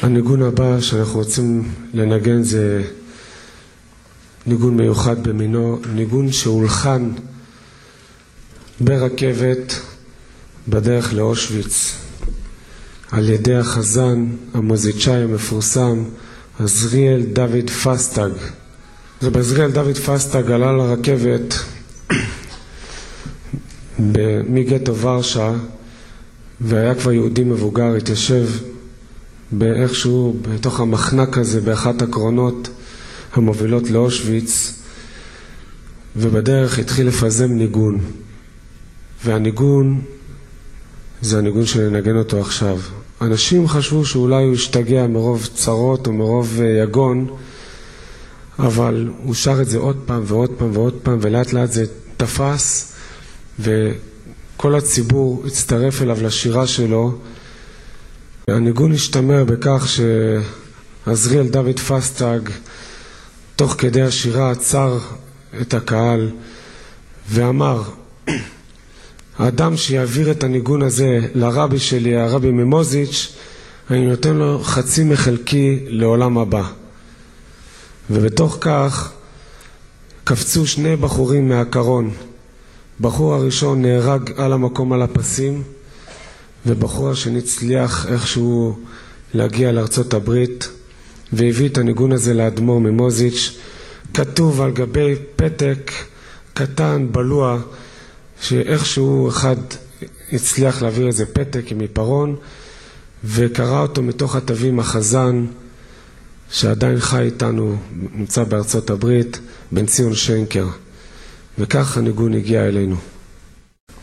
הניגון הבא שאנחנו רוצים לנגן זה ניגון מיוחד במינו, ניגון שהולחן ברכבת בדרך לאושוויץ על ידי החזן המוזיקאי המפורסם עזריאל דוד פסטג. עזריאל דוד פסטג עלה לרכבת מגטו ורשה והיה כבר יהודי מבוגר, התיישב באיכשהו בתוך המחנק הזה באחת הקרונות המובילות לאושוויץ, ובדרך התחיל לפזם ניגון, והניגון זה הניגון שננגן אותו עכשיו. אנשים חשבו שאולי הוא השתגע מרוב צרות או מרוב יגון, אבל הוא שר את זה עוד פעם ועוד פעם ועוד פעם, ולאט לאט זה תפס וכל הציבור הצטרף אליו לשירה שלו. הניגון השתמר בכך שעזריאל דוד פסטג תוך כדי השירה עצר את הקהל ואמר, האדם שיעביר את הניגון הזה לרבי שלי, הרבי ממוזיץ', אני נותן לו חצי מחלקי לעולם הבא. ובתוך כך קפצו שני בחורים מהקרון. בחור הראשון נהרג על המקום על הפסים, ובחור השני הצליח איכשהו להגיע לארצות הברית והביא את הניגון הזה לאדמו"ר ממוזיץ'. כתוב על גבי פתק קטן בלוע שאיכשהו אחד הצליח להעביר איזה פתק עם עיפרון וקרא אותו מתוך התווים החזן שעדיין חי איתנו, נמצא בארצות הברית, בן ציון שנקר, וכך הניגון הגיע אלינו.